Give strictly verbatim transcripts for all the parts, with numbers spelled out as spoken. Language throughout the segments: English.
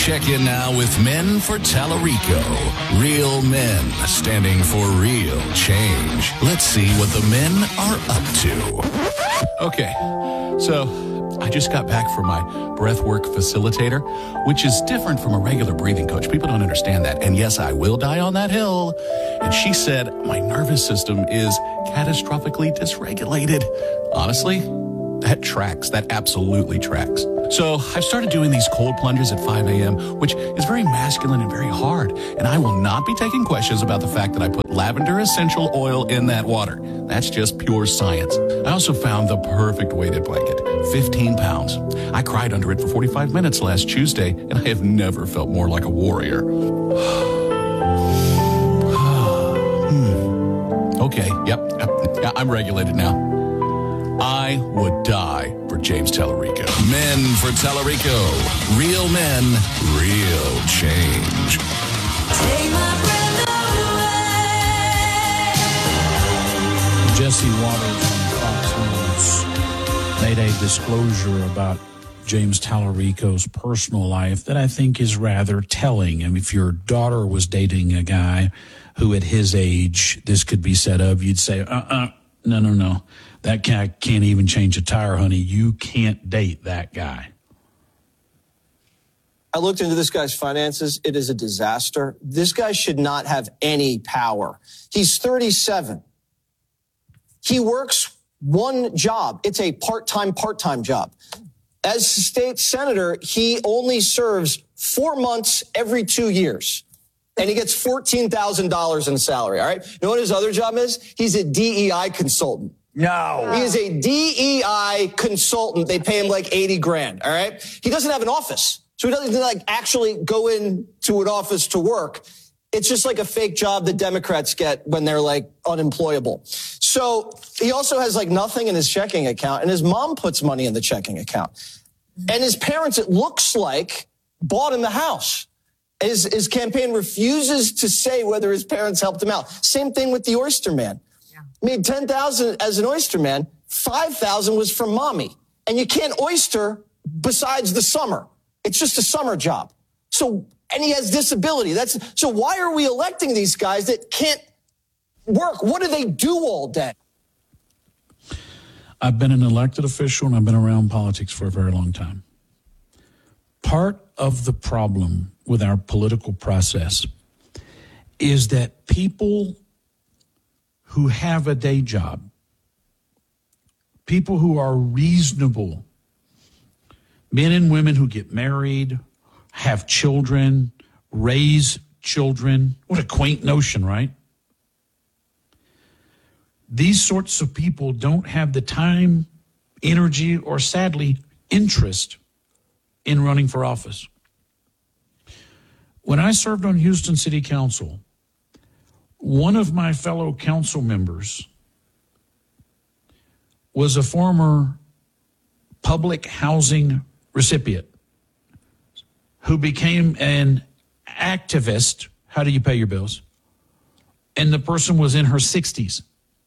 check in now with Men for Tallarico. Real men standing for real change. Let's see what the men are up to. Okay, so I just got back from my breathwork facilitator, which is different from a regular breathing coach. People don't understand that. And yes, I will die on that hill. And she said my nervous system is catastrophically dysregulated. Honestly, that tracks. That absolutely tracks. So I've started doing these cold plunges at five a.m., which is very masculine and very hard. And I will not be taking questions about the fact that I put lavender essential oil in that water. That's just pure science. I also found the perfect weighted blanket, fifteen pounds. I cried under it for forty-five minutes last Tuesday, and I have never felt more like a warrior. hmm. Okay, yep, yep, I'm regulated now. I would die for James Tallarico. Men for Tallarico. Real men, real change. Take my breath away. Jesse Waters on Fox News made a disclosure about James Tallarico's personal life that I think is rather telling. I mean, if your daughter was dating a guy who at his age this could be said of, you'd say, uh-uh, no, no, no. That guy can't even change a tire, honey. You can't date that guy. I looked into this guy's finances. It is a disaster. This guy should not have any power. He's thirty-seven. He works one job. It's a part-time, part-time job. As state senator, he only serves four months every two years. And he gets fourteen thousand dollars in salary, all right? You know what his other job is? He's a D E I consultant. No. He is a D E I consultant. They pay him like eighty grand, all right? He doesn't have an office. So he doesn't like actually go into an office to work. It's just like a fake job that Democrats get when they're like unemployable. So he also has like nothing in his checking account, and his mom puts money in the checking account. And his parents, it looks like, bought him the house. His, his campaign refuses to say whether his parents helped him out. Same thing with the Oyster Man. Yeah. Made ten thousand dollars as an Oyster Man. five thousand dollars was from mommy. And you can't oyster besides the summer. It's just a summer job. So, and he has disability. That's, so why are we electing these guys that can't work? What do they do all day? I've been an elected official and I've been around politics for a very long time. Part of the problem with our political process is that people who have a day job, people who are reasonable, men and women who get married, have children, raise children. What a quaint notion, right? These sorts of people don't have the time, energy, or sadly, interest in running for office. When I served on Houston City Council, one of my fellow council members was a former public housing recipient who became an activist. How do you pay your bills? And the person was in her sixties.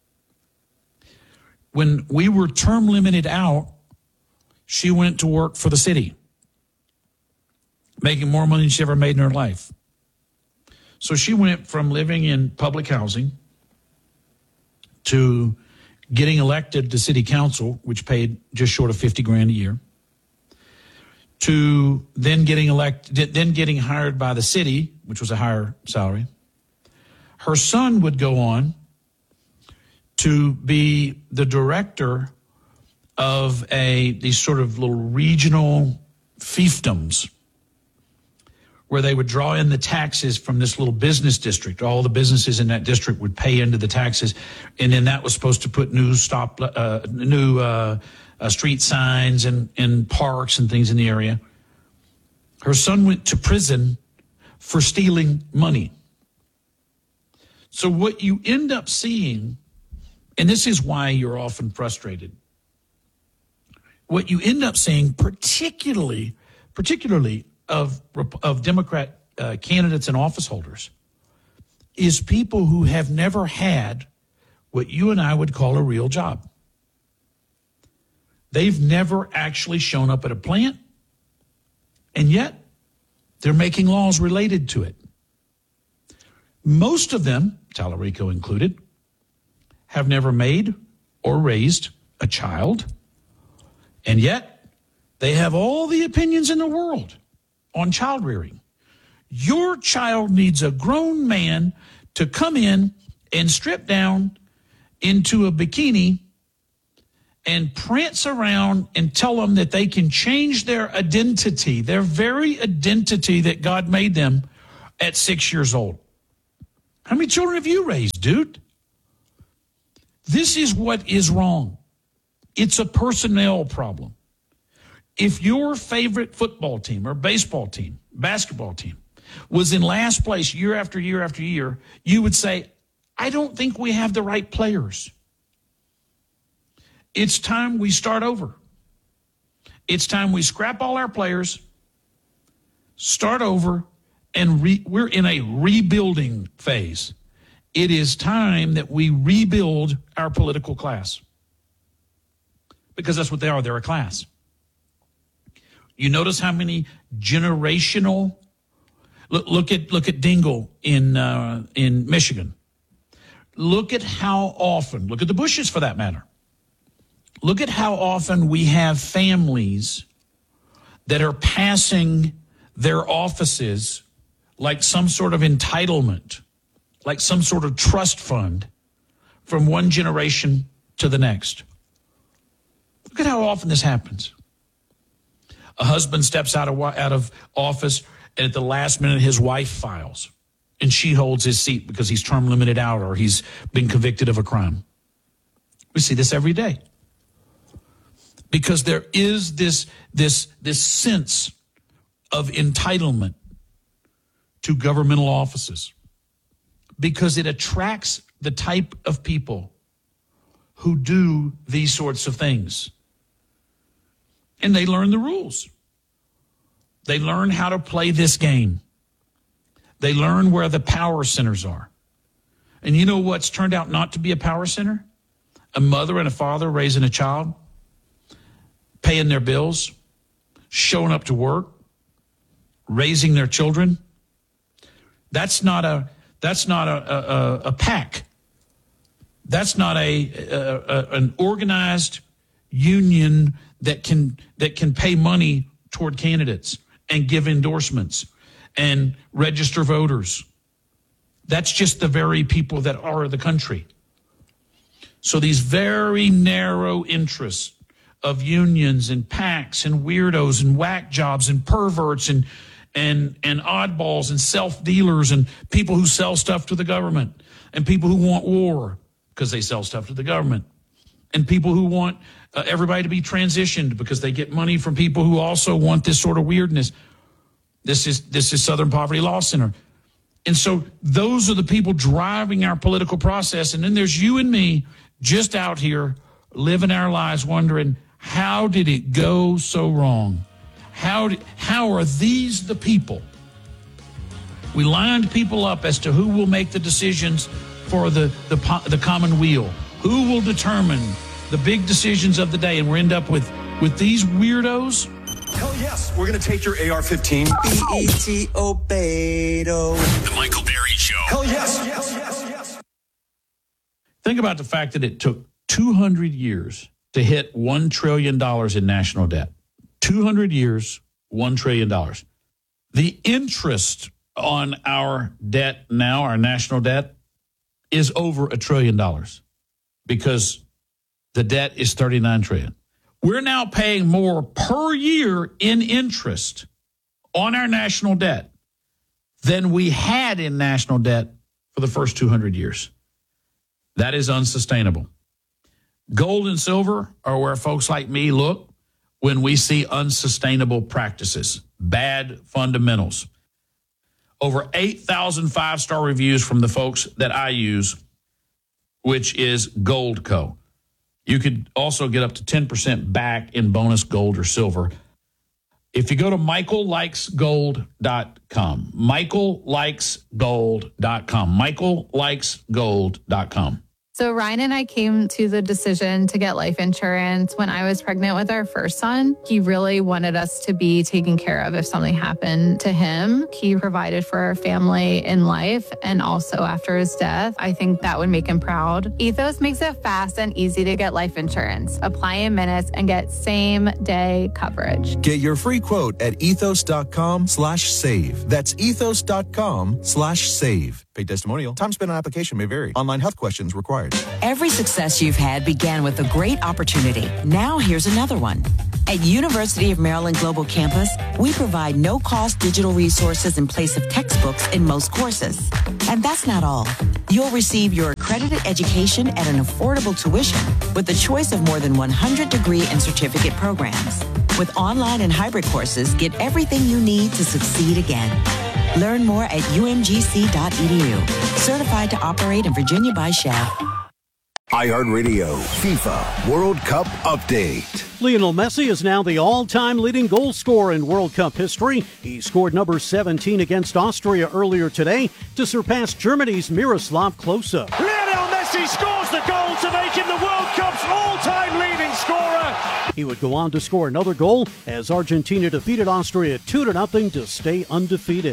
When we were term limited out, she went to work for the city, making more money than she ever made in her life. So she went from living in public housing to getting elected to city council, which paid just short of fifty grand a year, to then getting elected, then getting hired by the city, which was a higher salary. Her son would go on to be the director of a these sort of little regional fiefdoms where they would draw in the taxes from this little business district. All the businesses in that district would pay into the taxes, and then that was supposed to put new stop, uh, new uh, uh, street signs and, and parks and things in the area. Her son went to prison for stealing money. So what you end up seeing, and this is why you're often frustrated, what you end up seeing, particularly, particularly of of Democrat uh, candidates and office holders, is people who have never had what you and I would call a real job. They've never actually shown up at a plant, and yet They're making laws related to it. Most of them, Tallarico included, have never made or raised a child, and yet they have all the opinions in the world on child rearing. Your child needs a grown man to come in and strip down into a bikini and prance around and tell them that they can change their identity, their very identity that God made them at six years old. How many children have you raised, dude? This is what is wrong. It's a personnel problem. If your favorite football team or baseball team, basketball team, was in last place year after year after year, you would say, I don't think we have the right players. It's time we start over. It's time we scrap all our players, start over, and re- we're in a rebuilding phase. It is time that we rebuild our political class. Because that's what they are. They're a class. You notice how many generational... Look, look at look at Dingell in uh, in Michigan. Look at how often, look at the Bushes for that matter. Look at how often we have families that are passing their offices like some sort of entitlement, like some sort of trust fund from one generation to the next. Look at how often this happens. A husband steps out of out of office, and at the last minute, his wife files, and she holds his seat because he's term limited out or he's been convicted of a crime. We see this every day. Because there is this, this, this sense of entitlement to governmental offices. Because it attracts the type of people who do these sorts of things. And they learn the rules. They learn how to play this game. They learn where the power centers are. And you know what's turned out not to be a power center? A mother and a father raising a child, paying their bills, showing up to work, raising their children. That's not a that's not a a, a pack. That's not a, a, a an organized union that can that can pay money toward candidates and give endorsements and register voters. That's just the very people that are the country. So these very narrow interests of unions and PACs and weirdos and whack jobs and perverts and and and oddballs and self-dealers and people who sell stuff to the government and people who want war because they sell stuff to the government and people who want uh, everybody to be transitioned because they get money from people who also want this sort of weirdness. This is this is Southern Poverty Law Center. And so those are the people driving our political process. And then there's you and me just out here living our lives wondering, how did it go so wrong? How did, how are these the people? We lined people up as to who will make the decisions for the, the, the common weal. Who will determine the big decisions of the day? And we end up with, with these weirdos. Hell yes, we're going to take your A R fifteen. B E T O Beto. The Michael Berry Show. Hell yes, yes, yes, yes. Think about the fact that it took two hundred years to hit one trillion dollars in national debt. two hundred years, one trillion dollars. The interest on our debt now, our national debt, is over a trillion dollars because the debt is thirty-nine trillion dollars. We're now paying more per year in interest on our national debt than we had in national debt for the first two hundred years. That is unsustainable. Gold and silver are where folks like me look when we see unsustainable practices, bad fundamentals. Over eight thousand five-star reviews from the folks that I use, which is Goldco. You could also get up to ten percent back in bonus gold or silver. If you go to michael likes gold dot com, michael likes gold dot com, michael likes gold dot com. So Ryan and I came to the decision to get life insurance when I was pregnant with our first son. He really wanted us to be taken care of if something happened to him. He provided for our family in life and also after his death. I think that would make him proud. Ethos makes it fast and easy to get life insurance. Apply in minutes and get same day coverage. Get your free quote at ethos.com slash save. That's ethos.com slash save. Paid testimonial. Time spent on application may vary. Online health questions required. Every success you've had began with a great opportunity. Now here's another one. At University of Maryland Global Campus, we provide no-cost digital resources in place of textbooks in most courses. And that's not all. You'll receive your accredited education at an affordable tuition with the choice of more than one hundred degree and certificate programs. With online and hybrid courses, get everything you need to succeed again. Learn more at u m g c dot e d u. Certified to operate in Virginia by S C H E V. iHeartRadio FIFA World Cup Update. Lionel Messi is now the all-time leading goal scorer in World Cup history. He scored number seventeen against Austria earlier today to surpass Germany's Miroslav Klose. Lionel Messi scores the goal to make him the World Cup's all-time leading scorer. He would go on to score another goal as Argentina defeated Austria two to nothing to stay undefeated.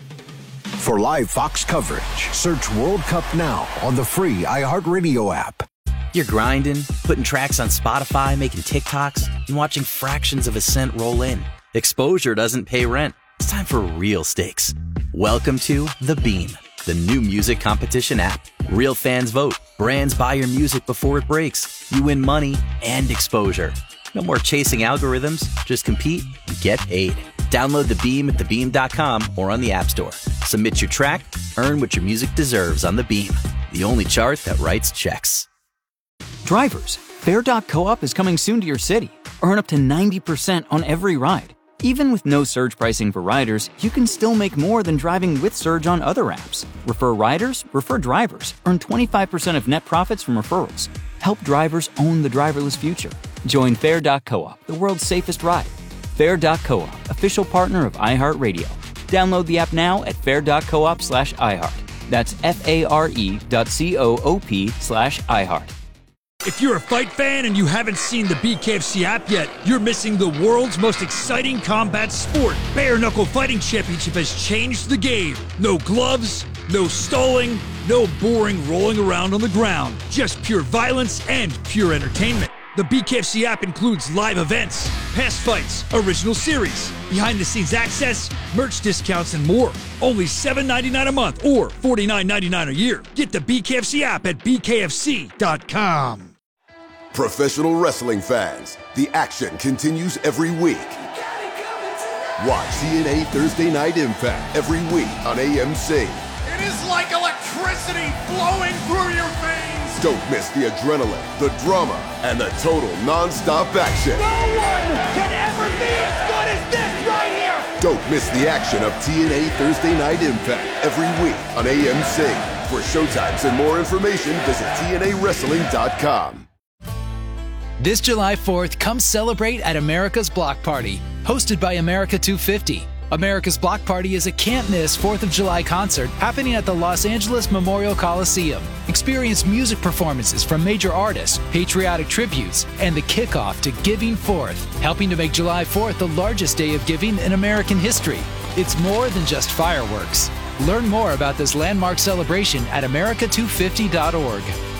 For live Fox coverage, search World Cup Now on the free iHeartRadio app. You're grinding, putting tracks on Spotify, making TikToks, and watching fractions of a cent roll in. Exposure doesn't pay rent. It's time for real stakes. Welcome to The Beam, the new music competition app. Real fans vote. Brands buy your music before it breaks. You win money and exposure. No more chasing algorithms. Just compete and get paid. Download The Beam at the beam dot com or on the App Store. Submit your track, earn what your music deserves on The Beam, the only chart that writes checks. Drivers, Fare dot coop is coming soon to your city. Earn up to ninety percent on every ride. Even with no surge pricing for riders, you can still make more than driving with Surge on other apps. Refer riders, refer drivers. Earn twenty-five percent of net profits from referrals. Help drivers own the driverless future. Join Fare dot coop, the world's safest ride. Fare dot coop, official partner of iHeartRadio. Download the app now at fare dot coop slash iHeart. That's F-A-R-E dot C-O-O-P slash iHeart. If you're a fight fan and you haven't seen the B K F C app yet, you're missing the world's most exciting combat sport. Bare Knuckle Fighting Championship has changed the game. No gloves, no stalling, no boring rolling around on the ground. Just pure violence and pure entertainment. The B K F C app includes live events, past fights, original series, behind-the-scenes access, merch discounts, and more. Only seven dollars and ninety-nine cents a month or forty-nine dollars and ninety-nine cents a year. Get the B K F C app at b k f c dot com. Professional wrestling fans, the action continues every week. Watch T N A Thursday Night Impact every week on A M C. It is like electricity flowing through your veins. Don't miss the adrenaline, the drama, and the total non-stop action. No one can ever be as good as this right here. Don't miss the action of T N A Thursday Night Impact every week on A M C. For showtimes and more information, visit T N A wrestling dot com. This July fourth, come celebrate at America's Block Party, hosted by America two fifty. America's Block Party is a can't-miss fourth of July concert happening at the Los Angeles Memorial Coliseum. Experience music performances from major artists, patriotic tributes, and the kickoff to Giving Fourth, helping to make July fourth the largest day of giving in American history. It's more than just fireworks. Learn more about this landmark celebration at america two fifty dot org.